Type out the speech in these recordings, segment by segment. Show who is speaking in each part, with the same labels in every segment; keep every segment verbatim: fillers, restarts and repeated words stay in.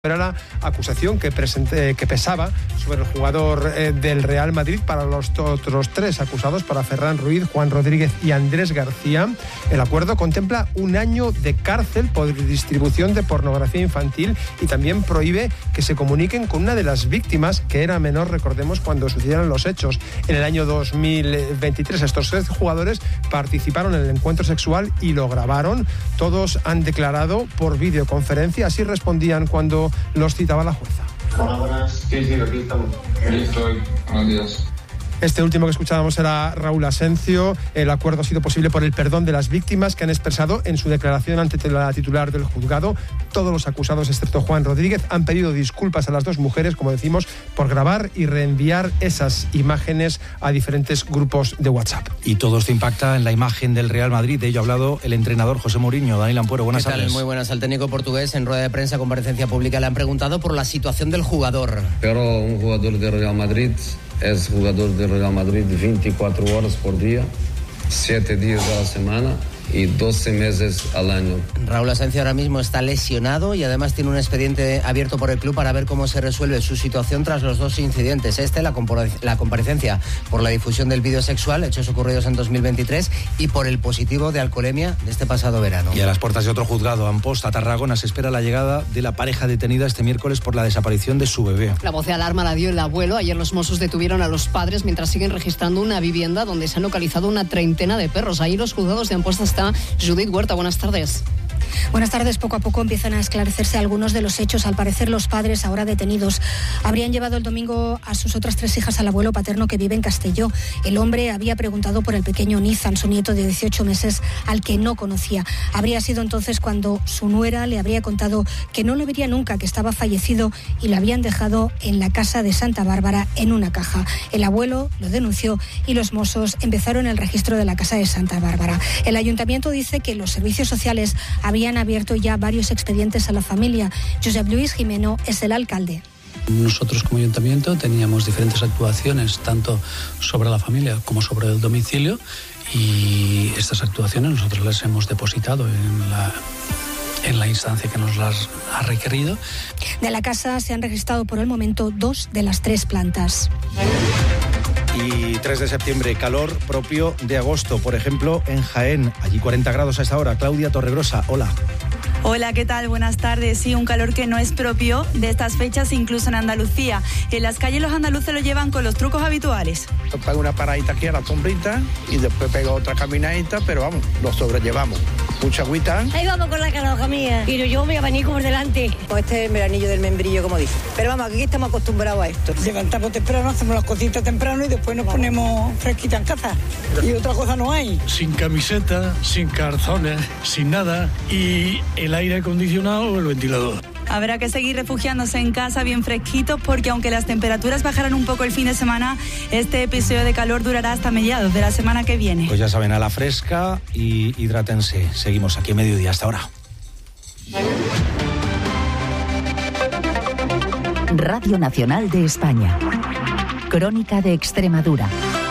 Speaker 1: Era la acusación que, presenté, que pesaba sobre el jugador eh, del Real Madrid. Para los otros tres acusados, para Ferran Ruiz, Juan Rodríguez y Andrés García, el acuerdo contempla un año de cárcel por distribución de pornografía infantil y también prohíbe que se comuniquen con una de las víctimas, que era menor, recordemos, cuando sucedieron los hechos. En el año dos mil veintitrés, estos tres jugadores participaron en el encuentro sexual y lo grabaron. Todos han declarado por videoconferencia, así respondían cuando los citaba la jueza.
Speaker 2: Hola, buenas. Sí, sí, aquí estamos. Aquí estoy. Buenos días.
Speaker 1: Este último que escuchábamos era Raúl Asencio. El acuerdo ha sido posible por el perdón de las víctimas, que han expresado en su declaración ante la titular del juzgado. Todos los acusados, excepto Juan Rodríguez, han pedido disculpas a las dos mujeres, como decimos, por grabar y reenviar esas imágenes a diferentes grupos de WhatsApp.
Speaker 3: Y todo esto impacta en la imagen del Real Madrid. De ello ha hablado el entrenador José Mourinho. Daniel Ampuero, buenas tardes.
Speaker 4: ¿Qué tal? Muy buenas. Al técnico portugués, en rueda de prensa, comparecencia pública, le han preguntado por la situación del jugador.
Speaker 5: Pero un jugador del Real Madrid es jugador del Real Madrid veinticuatro horas por día, siete días a la semana y doce meses al año.
Speaker 4: Raúl Asencio ahora mismo está lesionado y además tiene un expediente abierto por el club para ver cómo se resuelve su situación tras los dos incidentes. Este, la, compare- la comparecencia por la difusión del vídeo sexual, hechos ocurridos en dos mil veintitrés, y por el positivo de alcoholemia de este pasado verano.
Speaker 3: Y a las puertas de otro juzgado, Amposta, Tarragona, se espera la llegada de la pareja detenida este miércoles por la desaparición de su bebé.
Speaker 6: La voz de alarma la dio el abuelo. Ayer los Mossos detuvieron a los padres mientras siguen registrando una vivienda donde se han localizado una treintena de perros. Ahí los juzgados de Amposta está Judith Huerta. Buenas tardes.
Speaker 7: Buenas tardes. Poco a poco empiezan a esclarecerse algunos de los hechos. Al parecer, los padres, ahora detenidos, habrían llevado el domingo a sus otras tres hijas al abuelo paterno, que vive en Castelló. El hombre había preguntado por el pequeño Nizan, su nieto de dieciocho meses, al que no conocía. Habría sido entonces cuando su nuera le habría contado que no lo vería nunca, que estaba fallecido, y lo habían dejado en la casa de Santa Bárbara en una caja. El abuelo lo denunció y los Mossos empezaron el registro de la casa de Santa Bárbara. El ayuntamiento dice que los servicios sociales habían abierto ya varios expedientes a la familia. Josep Luis Jimeno es el alcalde.
Speaker 8: Nosotros como ayuntamiento teníamos diferentes actuaciones, tanto sobre la familia como sobre el domicilio, y estas actuaciones nosotros las hemos depositado en la... en la instancia que nos las ha requerido.
Speaker 7: De la casa se han registrado por el momento dos de las tres plantas.
Speaker 3: Y tres de septiembre, calor propio de agosto, por ejemplo, en Jaén. Allí cuarenta grados a esta hora. Claudia Torregrosa, hola.
Speaker 9: Hola, ¿qué tal? Buenas tardes. Sí, un calor que no es propio de estas fechas, incluso en Andalucía. En las calles los andaluces lo llevan con los trucos habituales.
Speaker 10: Pego una paradita aquí a la sombrita y después pego otra caminadita, pero vamos, lo sobrellevamos. Mucha agüita.
Speaker 11: Ahí vamos con la canoja mía. Y yo me abanico por delante.
Speaker 12: Pues este es el veranillo del membrillo, como dice. Pero vamos, aquí estamos acostumbrados a esto.
Speaker 13: Levantamos temprano, hacemos las cositas temprano y después nos ponemos fresquita en casa. Y otra cosa no hay.
Speaker 14: Sin camiseta, sin calzones, sin nada. Y el aire acondicionado o el ventilador.
Speaker 9: Habrá que seguir refugiándose en casa bien fresquitos, porque aunque las temperaturas bajarán un poco el fin de semana, este episodio de calor durará hasta mediados de la semana que viene.
Speaker 3: Pues ya saben, a la fresca y hidrátense. Seguimos aquí a mediodía hasta ahora.
Speaker 15: Radio Nacional de España. Crónica de Extremadura.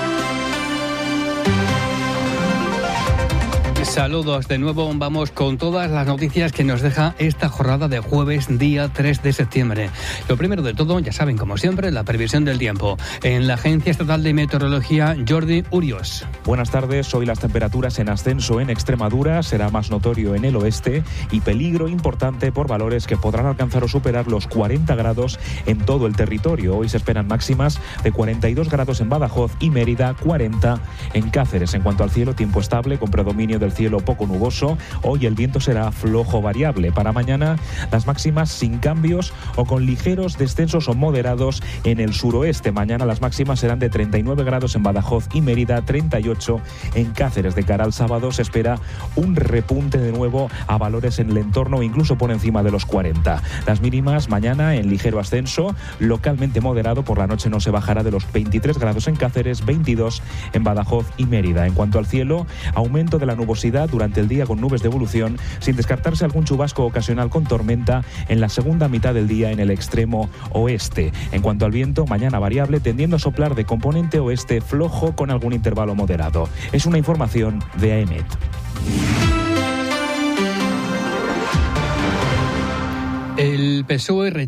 Speaker 16: Saludos de nuevo, vamos con todas las noticias que nos deja esta jornada de jueves, día tres de septiembre. Lo primero de todo, ya saben, como siempre, la previsión del tiempo. En la Agencia Estatal de Meteorología, Jordi Urios.
Speaker 17: Buenas tardes, hoy las temperaturas en ascenso en Extremadura, será más notorio en el oeste y peligro importante por valores que podrán alcanzar o superar los cuarenta grados en todo el territorio. Hoy se esperan máximas de cuarenta y dos grados en Badajoz y Mérida, cuarenta en Cáceres. En cuanto al cielo, tiempo estable con predominio del cielo poco nuboso. Hoy el viento será flojo variable. Para mañana las máximas sin cambios o con ligeros descensos o moderados en el suroeste. Mañana las máximas serán de treinta y nueve grados en Badajoz y Mérida, treinta y ocho en Cáceres. De cara al sábado se espera un repunte de nuevo a valores en el entorno, incluso por encima de los cuarenta. Las mínimas mañana en ligero ascenso, localmente moderado. Por la noche no se bajará de los veintitrés grados en Cáceres, veintidós en Badajoz y Mérida. En cuanto al cielo, aumento de la nubosidad durante el día con nubes de evolución, sin descartarse algún chubasco ocasional con tormenta en la segunda mitad del día en el extremo oeste. En cuanto al viento, mañana variable, tendiendo a soplar de componente oeste flojo con algún intervalo moderado. Es una información de AEMET.
Speaker 16: El el P S O E